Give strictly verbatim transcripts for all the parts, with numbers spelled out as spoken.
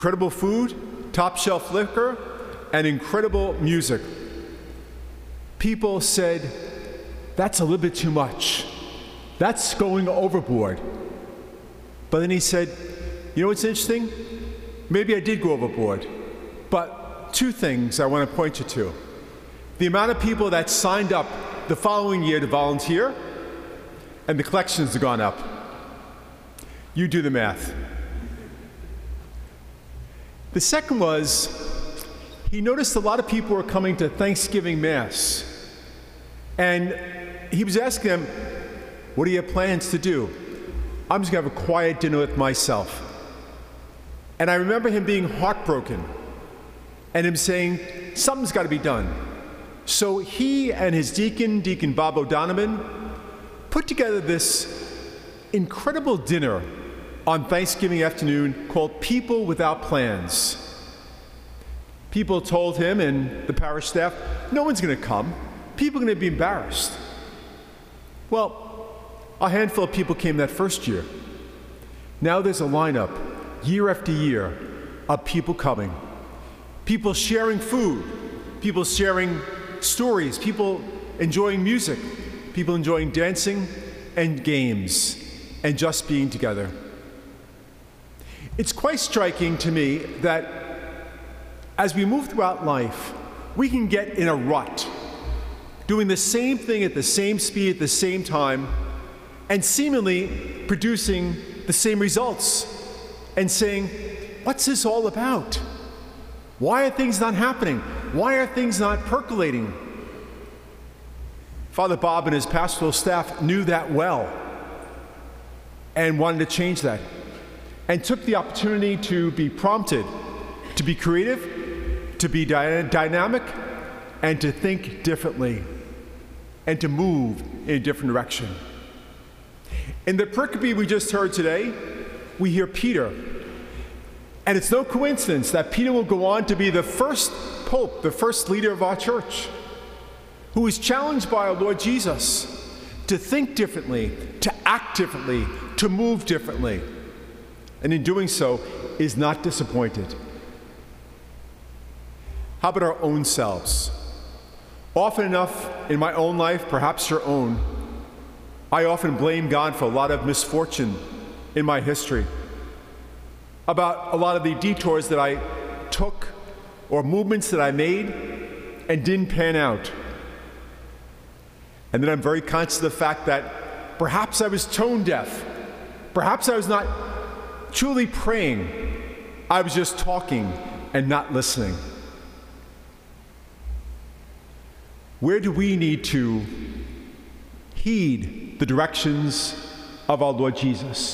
incredible food, top shelf liquor, and incredible music. People said, that's a little bit too much. That's going overboard. But then he said, you know what's interesting? Maybe I did go overboard. But two things I want to point you to. The amount of people that signed up the following year to volunteer, and the collections have gone up. You do the math. The second was, he noticed a lot of people were coming to Thanksgiving Mass. And he was asking them, what do you have plans to do? I'm just going to have a quiet dinner with myself. And I remember him being heartbroken and him saying, something's got to be done. So he and his deacon, Deacon Bob O'Donovan, put together this incredible dinner on Thanksgiving afternoon called People Without Plans. People told him and the parish staff, no one's going to come. People are going to be embarrassed. Well, a handful of people came that first year. Now there's a lineup, year after year, of people coming. People sharing food, people sharing stories, people enjoying music, people enjoying dancing and games, and just being together. It's quite striking to me that as we move throughout life, we can get in a rut, doing the same thing at the same speed at the same time, and seemingly producing the same results, and saying, what's this all about? Why are things not happening? Why are things not percolating? Father Bob and his pastoral staff knew that well and wanted to change that, and took the opportunity to be prompted, to be creative, to be dy- dynamic, and to think differently, and to move in a different direction. In the pericope we just heard today, we hear Peter. And it's no coincidence that Peter will go on to be the first pope, the first leader of our church, who is challenged by our Lord Jesus to think differently, to act differently, to move differently, and in doing so is not disappointed. How about our own selves? Often enough in my own life, perhaps your own, I often blame God for a lot of misfortune in my history, about a lot of the detours that I took or movements that I made and didn't pan out. And then I'm very conscious of the fact that perhaps I was tone deaf. Perhaps I was not truly praying. I was just talking and not listening. Where do we need to heed the directions of our Lord Jesus?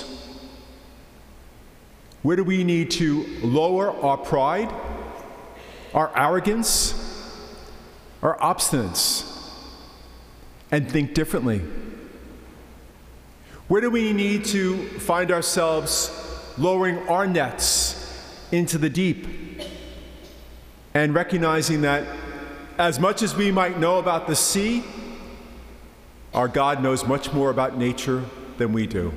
Where do we need to lower our pride, our arrogance, our obstinance, and think differently? Where do we need to find ourselves lowering our nets into the deep and recognizing that as much as we might know about the sea, our God knows much more about nature than we do?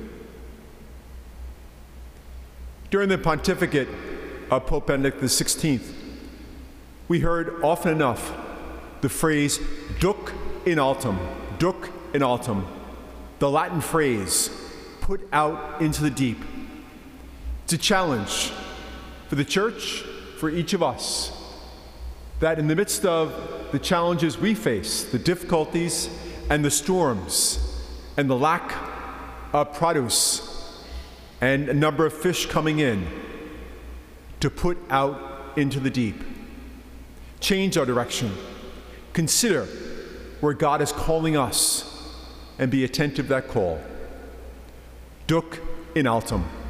During the pontificate of Pope Benedict the sixteenth, we heard often enough the phrase duc in altum, duc in altum, the Latin phrase, put out into the deep. It's a challenge for the church, for each of us, that in the midst of the challenges we face, the difficulties and the storms and the lack of produce and a number of fish coming in, to put out into the deep. Change our direction. Consider where God is calling us and be attentive to that call. Duc in altum.